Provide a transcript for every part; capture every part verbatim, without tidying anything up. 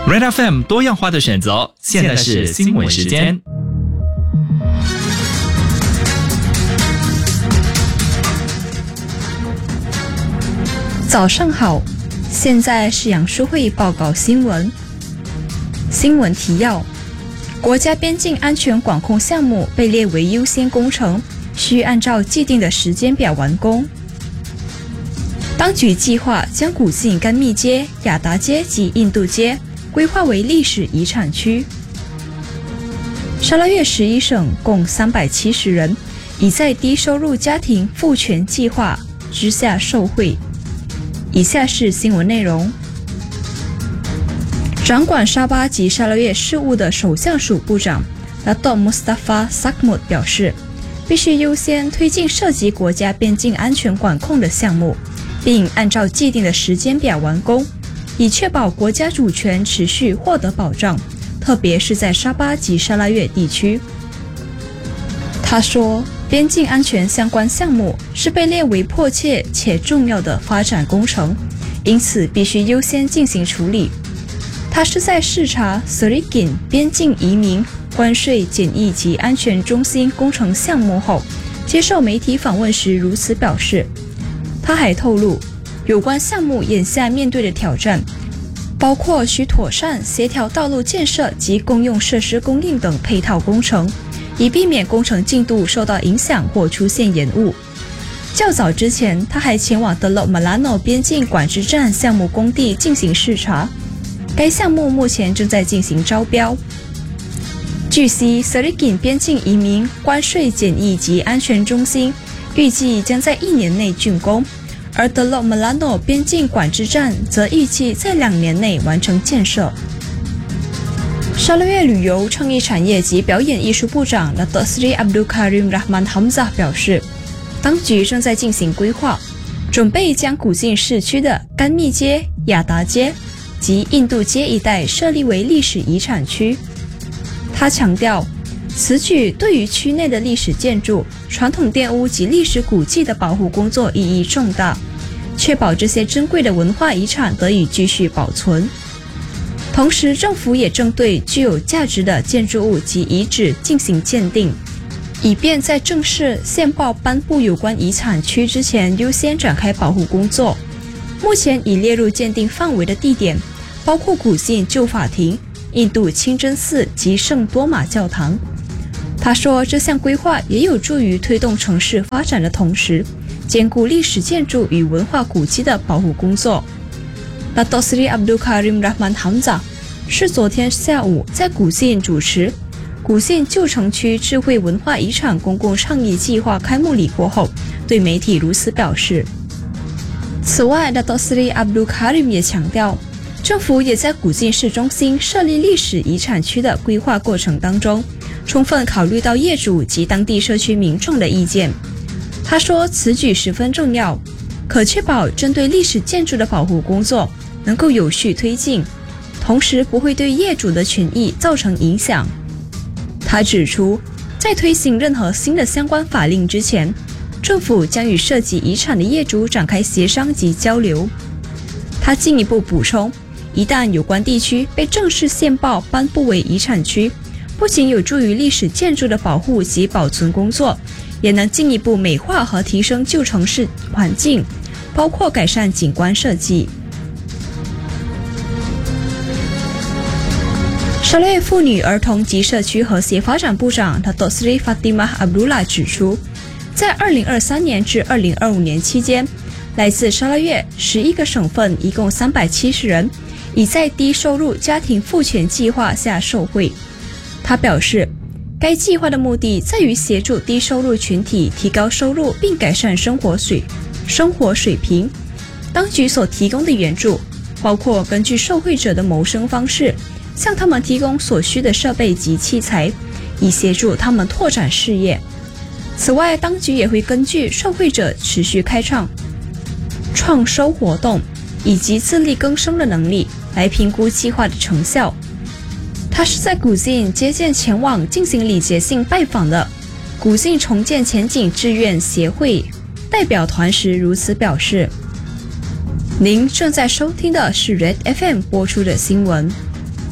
Red F M 多样化的选择，现在是新闻时间。 早上好，现在是杨淑慧报告新闻。新闻提要：国家边境安全管控项目被列为优先工程，需按照既定的时间表完工。当局计划将古晋甘密街、雅达街及印度街规划为历史遗产区。沙拉越十一省共三百七十人已在低收入家庭赋权计划之下受惠。以下是新闻内容。掌管沙巴及沙拉越事务的首相署部长 Dato Mustafa Sakmut 表示，必须优先推进涉及国家边境安全管控的项目，并按照既定的时间表完工，以确保国家主权持续获得保障，特别是在沙巴及沙拉越地区。他说，边境安全相关项目是被列为迫切且重要的发展工程，因此必须优先进行处理。他是在视察 Serigin 边境移民、关税检疫及安全中心工程项目后，接受媒体访问时如此表示。他还透露，有关项目眼下面对的挑战包括需妥善协调道路建设及公用设施供应等配套工程，以避免工程进度受到影响或出现延误。较早之前，他还前往德洛马拉诺边境管制站项目工地进行视察，该项目目前正在进行招标。据悉 Serigin 边境移民、关税检疫及安全中心预计将在一年内竣工，而德洛马拉诺边境管制站则预计在两年内完成建设。沙拉越旅游、创意产业及表演艺术部长 Dato Sri Abdul Karim Rahman Hamzah 表示，当局正在进行规划，准备将古晋市区的甘密街、雅达街及印度街一带设立为历史遗产区。他强调，此举对于区内的历史建筑、传统店屋及历史古迹的保护工作意义重大，确保这些珍贵的文化遗产得以继续保存。同时，政府也正对具有价值的建筑物及遗址进行鉴定，以便在正式宪报颁布有关遗产区之前优先展开保护工作。目前已列入鉴定范围的地点包括古晋旧法庭、印度清真寺及圣多玛教堂。他说，这项规划也有助于推动城市发展的同时，兼顾历史建筑与文化古迹的保护工作。Dato Sri Abdul Karim Rahman Hamzah 是昨天下午在古晋主持古晋旧城区智慧文化遗产公共倡议计划开幕礼过后，对媒体如此表示。此外 Dato Sri Abdul Karim 也强调，政府也在古晋市中心设立历史遗产区的规划过程当中，充分考虑到业主及当地社区民众的意见。他说，此举十分重要，可确保针对历史建筑的保护工作能够有序推进，同时不会对业主的权益造成影响。他指出，在推行任何新的相关法令之前，政府将与涉及遗产的业主展开协商及交流。他进一步补充，一旦有关地区被正式宪报颁布为遗产区，不仅有助于历史建筑的保护及保存工作，也能进一步美化和提升旧城市环境，包括改善景观设计。沙拉越妇女、儿童及社区和谐发展部长 Dato Sri Fatimah Abdullah 指出，在二零二三年至二零二五年期间，来自沙拉越十一个省份一共三百七十人已在低收入家庭赋权计划下受惠。他表示，该计划的目的在于协助低收入群体提高收入并改善生活水生活水平。当局所提供的援助包括根据受惠者的谋生方式，向他们提供所需的设备及器材，以协助他们拓展事业。此外，当局也会根据受惠者持续开创创收活动以及自力更生的能力来评估计划的成效。他是在古晋接见前往进行礼节性拜访的古晋重建前景志愿协会代表团时如此表示。您正在收听的是 Red F M 播出的新闻。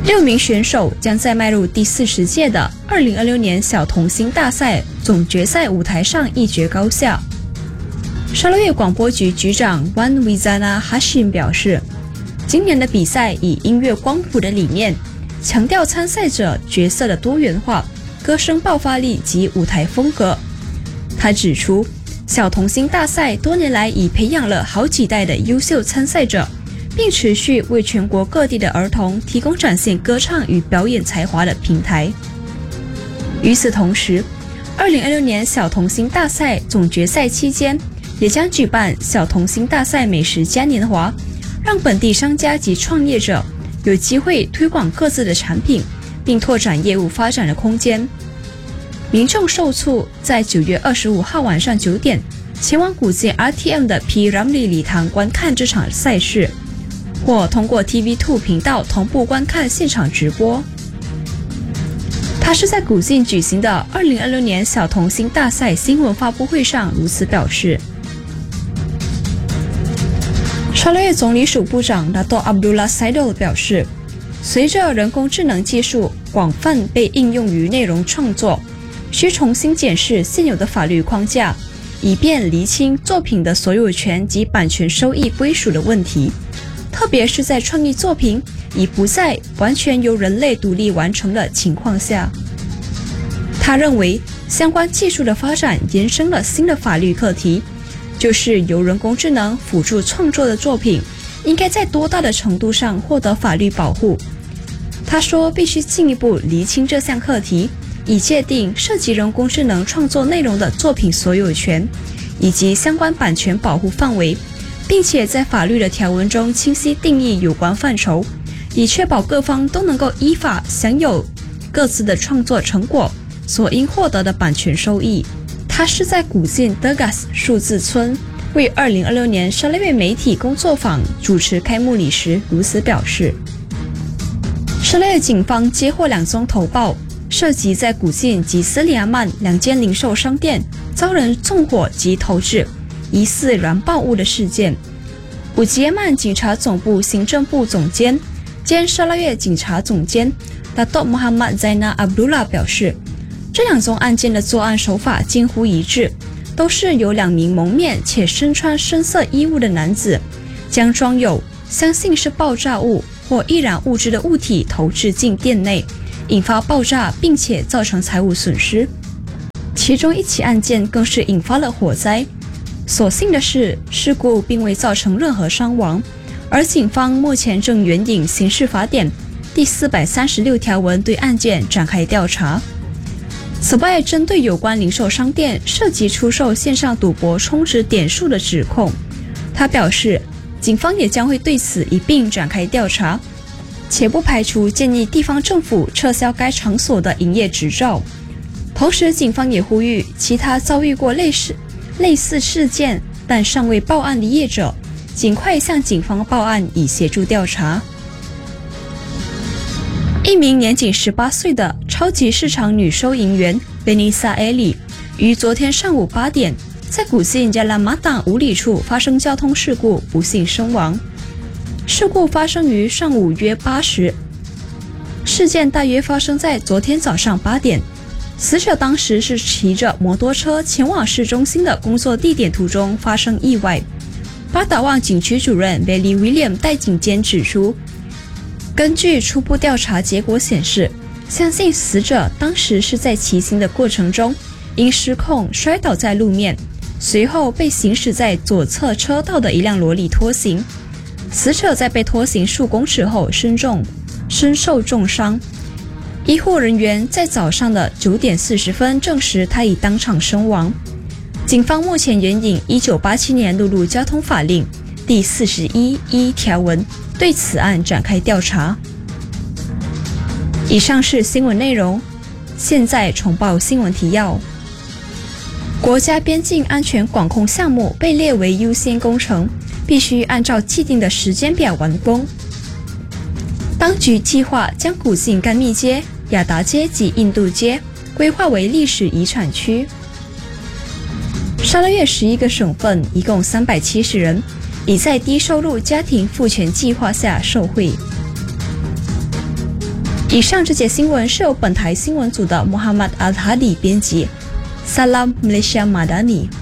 六名选手将在迈入第四十届的二零二六年小童星大赛总决赛舞台上一决高下。沙捞越广播局局长 Wan Wizana Hashim 表示，今年的比赛以音乐光谱的理念，强调参赛者角色的多元化、歌声爆发力及舞台风格。他指出，小童星大赛多年来已培养了好几代的优秀参赛者，并持续为全国各地的儿童提供展现歌唱与表演才华的平台。与此同时，二零二六年小童星大赛总决赛期间，也将举办小童星大赛美食嘉年华，让本地商家及创业者有机会推广各自的产品，并拓展业务发展的空间。民众受促在九月二十五号晚上九点前往古晋 R T M 的 P Ramlee 礼堂观看这场赛事，或通过 T V 二 频道同步观看现场直播。他是在古晋举行的二零二六年小童星大赛新闻发布会上如此表示。沙捞越总理署部长 Dato' Abdullah Saidul 表示，随着人工智能技术广泛被应用于内容创作，需重新检视现有的法律框架，以便厘清作品的所有权及版权收益归属的问题，特别是在创意作品已不再完全由人类独立完成的情况下。他认为，相关技术的发展延伸了新的法律课题，就是由人工智能辅助创作的作品应该在多大的程度上获得法律保护。他说，必须进一步厘清这项课题，以界定涉及人工智能创作内容的作品所有权以及相关版权保护范围，并且在法律的条文中清晰定义有关范畴，以确保各方都能够依法享有各自的创作成果所应获得的版权收益。他是在古晋 Degas 数字村为二零二六年沙捞越媒体工作坊主持开幕礼时如此表示。沙捞越警方接获两宗投报，涉及在古晋及斯里亚曼两间零售商店遭人纵火及投掷疑似燃爆物的事件。武吉耶曼警察总部行政部总监兼沙捞越警察总监 Dato' Muhammad Zainal Abdullah 表示，这两宗案件的作案手法近乎一致，都是由两名蒙面且身穿深色衣物的男子将装有相信是爆炸物或易燃物质的物体投掷进店内，引发爆炸并且造成财物损失。其中一起案件更是引发了火灾，所幸的是事故并未造成任何伤亡，而警方目前正援引刑事法典第四百三十六条文对案件展开调查。此外，针对有关零售商店涉及出售线上赌博充值点数的指控，他表示，警方也将会对此一并展开调查，且不排除建议地方政府撤销该场所的营业执照。同时，警方也呼吁其他遭遇过类似类似事件但尚未报案的业者，尽快向警方报案，以协助调查。一名年仅十八岁的超级市场女收银员 Vanessa Ellie 于昨天上午八点在古晋加拉马党五里处发生交通事故，不幸身亡。事故发生于上午约八时，事件大约发生在昨天早上八点。死者当时是骑着摩托车前往市中心的工作地点途中发生意外。巴达旺警区主任 Billy William 戴警监指出，根据初步调查结果显示，相信死者当时是在骑行的过程中因失控摔倒在路面，随后被行驶在左侧车道的一辆罗里拖行。死者在被拖行数公尺后身重身受重伤，医护人员在早上的九点四十分证实他已当场身亡。警方目前援引一九八七年陆路交通法令第四十一一条文对此案展开调查。以上是新闻内容，现在重报新闻提要。国家边境安全管控项目被列为优先工程，必须按照既定的时间表完工。当局计划将古晋甘密街、雅达街及印度街规划为历史遗产区。沙捞越十一个省份，一共三百七十人，已在低收入家庭赋权计划下受惠。 以上这节新闻是由本台新闻组的 Muhammad Al Hadi 编辑。Salam Malaysia Madani。